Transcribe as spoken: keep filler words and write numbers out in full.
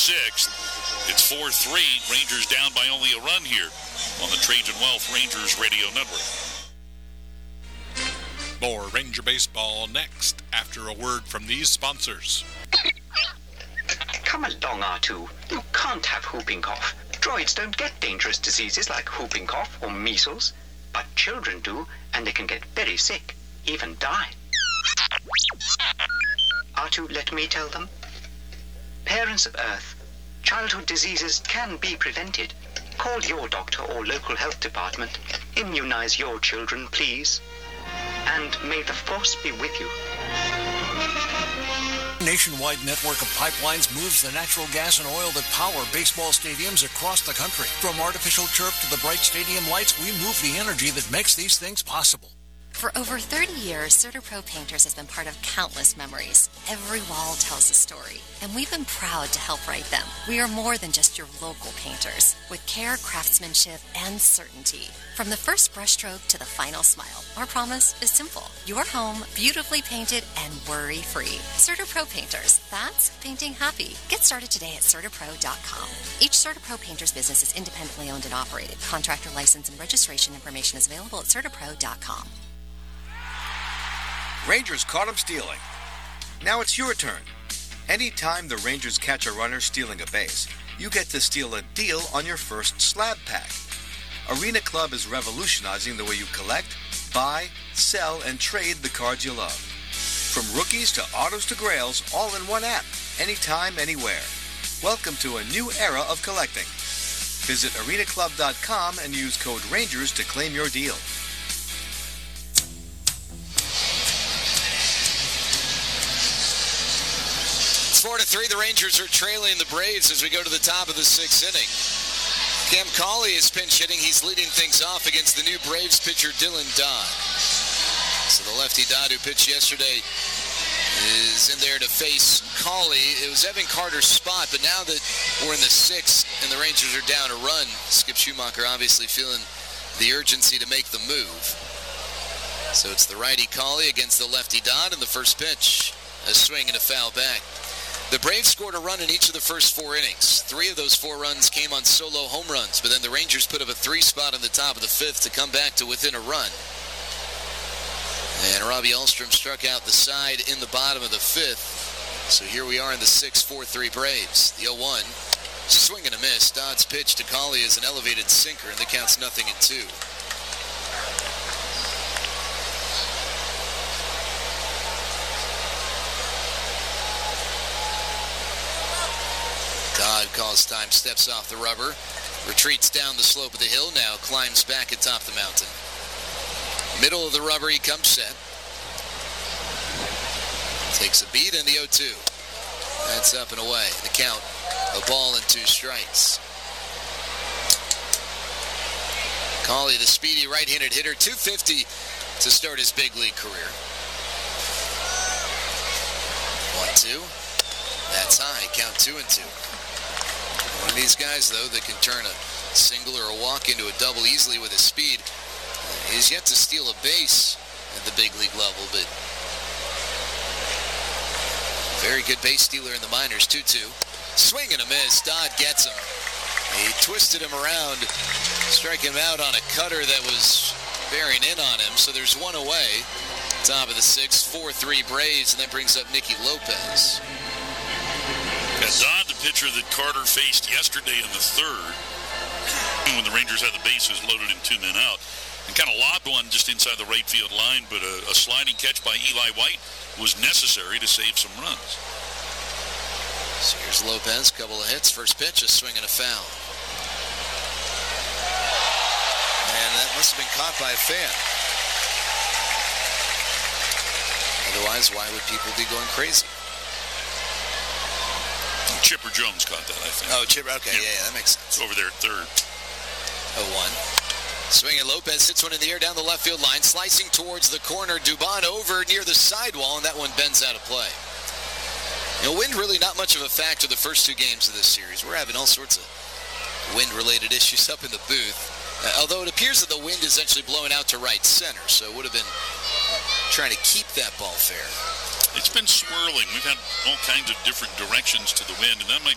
sixth. It's four three. Rangers down by only a run here on the Trajan Wealth Rangers Radio Network. More Ranger Baseball next after a word from these sponsors. Come along, R two. You can't have whooping cough. Droids don't get dangerous diseases like whooping cough or measles, but children do, and they can get very sick, even die. R two, let me tell them. Parents of Earth, childhood diseases can be prevented. Call your doctor or local health department. Immunize your children, please. And may the Force be with you. Nationwide network of pipelines moves the natural gas and oil that power baseball stadiums across the country. From artificial turf to the bright stadium lights, we move the energy that makes these things possible. For over thirty years, CertaPro Painters has been part of countless memories. Every wall tells a story, and we've been proud to help write them. We are more than just your local painters, with care, craftsmanship, and certainty. From the first brushstroke to the final smile, our promise is simple. Your home, beautifully painted and worry-free. CertaPro Painters, that's painting happy. Get started today at CertaPro dot com. Each CertaPro Painters business is independently owned and operated. Contractor license and registration information is available at CertaPro dot com. Rangers caught him stealing. Now it's your turn. Anytime the Rangers catch a runner stealing a base, you get to steal a deal on your first slab pack. Arena Club is revolutionizing the way you collect, buy, sell, and trade the cards you love. From rookies to autos to grails, all in one app, anytime, anywhere. Welcome to a new era of collecting. Visit arena club dot com and use code RANGERS to claim your deal. Four to three, the Rangers are trailing the Braves as we go to the top of the sixth inning. Cam Cauley is pinch hitting. He's leading things off against the new Braves pitcher Dylan Dodd. So the lefty Dodd, who pitched yesterday, is in there to face Cauley. It was Evan Carter's spot, but now that we're in the sixth and the Rangers are down a run, Skip Schumacher obviously feeling the urgency to make the move. So it's the righty Cauley against the lefty Dodd, and the first pitch, a swing and a foul back. The Braves scored a run in each of the first four innings. Three of those four runs came on solo home runs, but then the Rangers put up a three spot on the top of the fifth to come back to within a run. And Robbie Ahlstrom struck out the side in the bottom of the fifth. So here we are in the six four three Braves. The oh one, swing and a miss. Dodd's pitch to Cauley is an elevated sinker, and the count's nothing in two. Dodd calls time, steps off the rubber, retreats down the slope of the hill, now climbs back atop the mountain. Middle of the rubber, he comes set. Takes a beat, and the oh two. That's up and away. The count, a ball and two strikes. Cauley, the speedy right-handed hitter, two fifty to start his big league career. one two. That's high, count two and two. One of these guys, though, that can turn a single or a walk into a double easily with his speed. He's yet to steal a base at the big league level, but very good base stealer in the minors. two two. Swing and a miss. Dodd gets him. He twisted him around, striking him out on a cutter that was bearing in on him. So there's one away. Top of the sixth, four three Braves, and that brings up Nicky Lopez. And Dodd, the pitcher that Carter faced yesterday in the third, when the Rangers had the bases loaded and two men out, and kind of lobbed one just inside the right field line, but a, a sliding catch by Eli White was necessary to save some runs. So here's Lopez, couple of hits, first pitch, a swing and a foul. And that must have been caught by a fan. Otherwise, why would people be going crazy? Chipper Jones caught that, I think. Oh, Chipper, okay, yeah, yeah, that makes sense. Over there at third. oh one. Swing and Lopez hits one in the air down the left field line, slicing towards the corner. Dubon over near the sidewall, and that one bends out of play. You know, wind really not much of a factor the first two games of this series. We're having all sorts of wind-related issues up in the booth. Uh, although it appears that the wind is actually blowing out to right center, so it would have been trying to keep that ball fair. It's been swirling. We've had all kinds of different directions to the wind, and that might